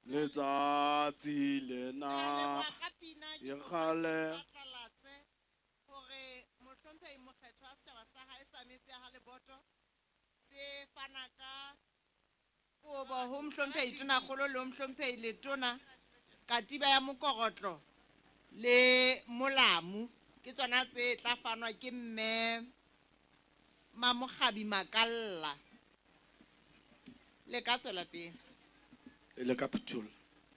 letsatsi lena e kgale hore mohlomphehi mokgetho wa setjhaba sa hae sa metsi ya ha Leboto se fana ka kobo ho mohlomphehi tonakgolo le ho mohlomphehi letona katiba ya mokorotlo le molamu ke tsona tse tla fanwa ke mme Mamokgabi Makalla le ka tswela pele e le ka phuthulla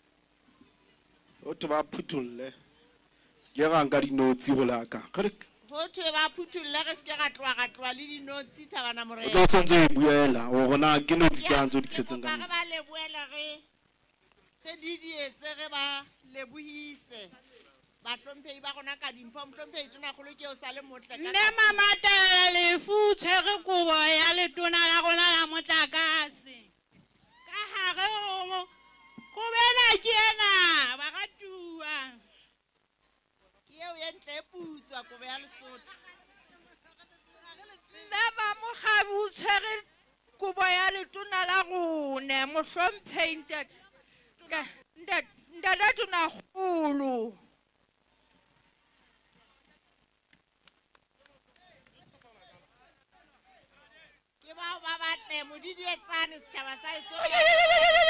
o te ba phuthulle ke ga nka dinotsi go laka gare ho thwe ba phuthulle re ske ra tloa le dinotsi Thabana o Morena tlo sentse e buela o gona ke notsi tsa ntse di tshetseng ka re ba leboela re didietse re ba lebohise bahlomphehi ba rona ka dimpho mohlomphehi tonakgolo ke o sa le motle Mme Mamata lefu tshwere kobo ya letona la rona la motlakase ka hare ho kobena ke ena ba ratua ke eo e ntle e putswa kobo ya Lesotho Mme Mamokgabi o tshwere kobo ya letona la rona mohlomphehi ntate tonakgolo ke bao ba batle modidietsane setjhaba sa heso